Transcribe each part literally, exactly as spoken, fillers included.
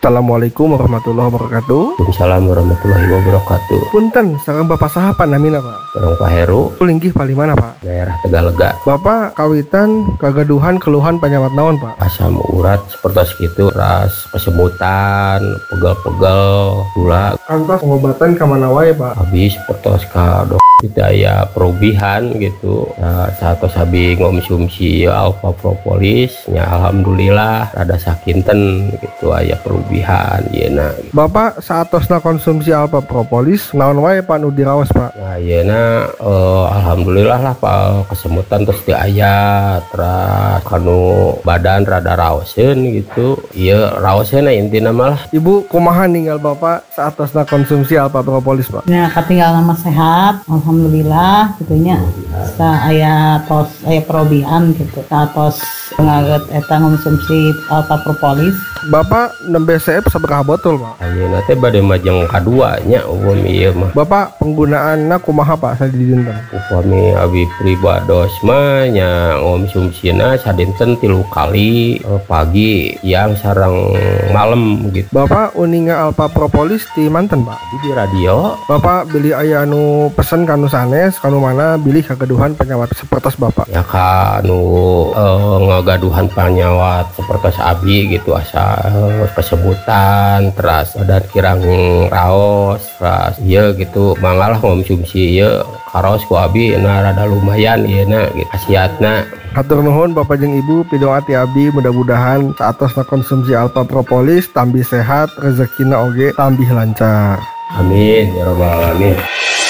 Assalamualaikum warahmatullahi wabarakatuh. Waalaikumsalam warahmatullahi wabarakatuh. Punten, sareng Bapak saha panamina Pak? Sareng Pak Heru. Linggih palimana Pak? Daerah Tegalega. Bapak kawitan kagaduhan keluhan penyawat naon Pak? Asam urat seperti itu, ras kesemutan, pegel-pegel, gula. Kantos pengobatan kamana wae Pak? Habis seperti ka dok kita ya perubihan gitu. Nah, saat sabi ngomsumsi alfa propolis, ya alhamdulillah rada sakinten gitu aya perubihan yeuna. Bapak saatosna konsumsi alfa propolis naon wae Pak nu diraos Pak? Nah yeuna eh, alhamdulillah lah Pak kesemutan terus di aya terus kanu badan rada raoseun gitu. Ieu raosna intina malah. Ibu kumaha ninggal Bapak saatosna konsumsi alfa propolis Pak? Ya katinggal nama sehat alhamdulillah gitunya. Sa aya tos aya perubihan gitu. Satos ngaget eta konsumsi alfa propolis. Bapak nembe C F sabaraha botol Pak? Ayeuna teh bade majeng kadua nya upami ieu mah. Bapak penggunaanna kumaha Pak sadidinten? Upami abi pribados mah nya ngomsumsina sadinten tilu kali eh, pagi, siang sareng malam gitu. Bapak uninga alfa propolis di manten Pak? Di radio. Bapak beli aya anu pesen kanu sanes kanu mana bilih kagaduhan penyawat sepertos Bapak? Ya kanu eh, ngagaduhan penyawat sepertos abi gitu asa eh, kesebutan terus badan kirang raos terus iya gitu mangalah ngomsumsi ieu karos ku abi na rada lumayan ieu na gitu khasiatna. Hatur nuhun Bapak jeung Ibu pidoa ti abdi mudah-mudahan saatosna konsumsi alfa propolis tambih sehat rezekina oge tambih lancar. Amin ya rabbal alamin.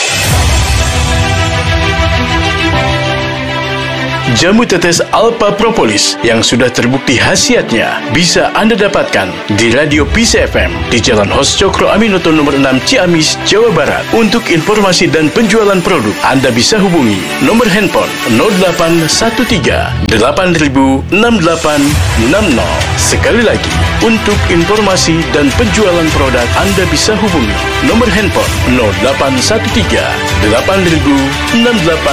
Jamu tetes Alpha Propolis yang sudah terbukti khasiatnya bisa Anda dapatkan di Radio Peace F M di Jalan Hos Cokro Aminoto nomor enam Ciamis, Jawa Barat. Untuk informasi dan penjualan produk, Anda bisa hubungi nomor handphone nol delapan satu tiga delapan nol enam delapan enam nol. Sekali lagi, untuk informasi dan penjualan produk, Anda bisa hubungi nomor handphone nol delapan satu tiga delapan nol enam delapan